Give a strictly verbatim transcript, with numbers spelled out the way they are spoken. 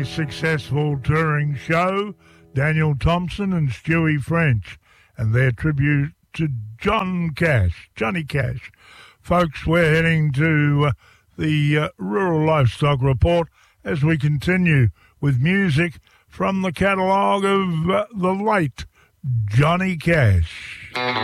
Successful touring show, Daniel Thompson and Stewie French, and their tribute to John Cash, Johnny Cash. Folks, we're heading to uh, the uh, Rural Livestock Report as we continue with music from the catalogue of uh, the late Johnny Cash.